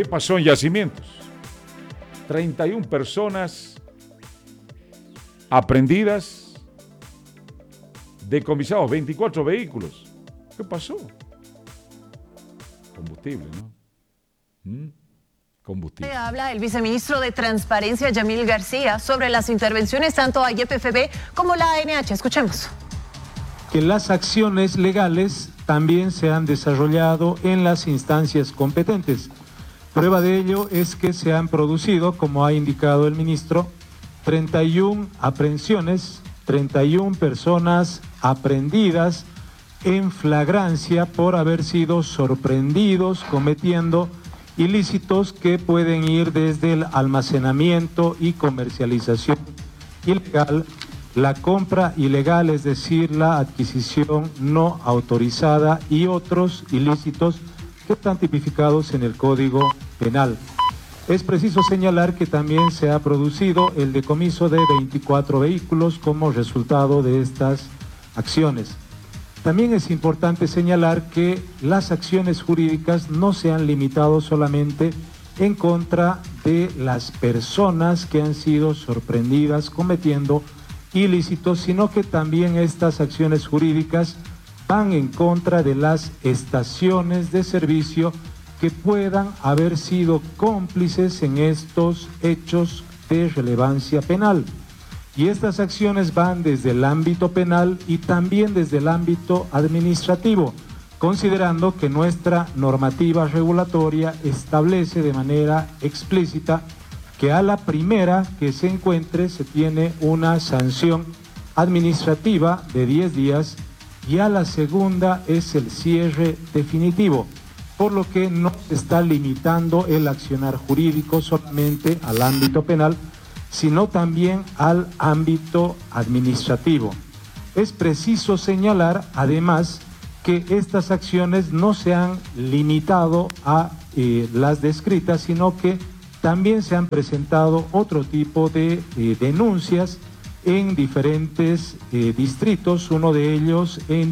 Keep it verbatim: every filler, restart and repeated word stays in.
¿Qué pasó en Yacimientos? treinta y una personas aprehendidas, decomisados veinticuatro vehículos. ¿Qué pasó? Combustible, ¿no? ¿Mm? Combustible. Habla el viceministro de Transparencia, Yamil García, sobre las intervenciones tanto a Y P F B como la A N H. Escuchemos. Que las acciones legales también se han desarrollado en las instancias competentes. Prueba de ello es que se han producido, como ha indicado el ministro, treinta y una aprehensiones, treinta y una personas aprehendidas en flagrancia por haber sido sorprendidos cometiendo ilícitos que pueden ir desde el almacenamiento y comercialización ilegal, la compra ilegal, es decir, la adquisición no autorizada y otros ilícitos que están tipificados en el Código Penal. Es preciso señalar que también se ha producido el decomiso de veinticuatro vehículos como resultado de estas acciones. También es importante señalar que las acciones jurídicas no se han limitado solamente en contra de las personas que han sido sorprendidas cometiendo ilícitos, sino que también estas acciones jurídicas van en contra de las estaciones de servicio que puedan haber sido cómplices en estos hechos de relevancia penal. Y estas acciones van desde el ámbito penal y también desde el ámbito administrativo, considerando que nuestra normativa regulatoria establece de manera explícita que a la primera que se encuentre se tiene una sanción administrativa de diez días y a la segunda es el cierre definitivo, por lo que no se está limitando el accionar jurídico solamente al ámbito penal, sino también al ámbito administrativo. Es preciso señalar, además, que estas acciones no se han limitado a eh, las descritas, sino que también se han presentado otro tipo de eh, denuncias en diferentes eh, distritos, uno de ellos en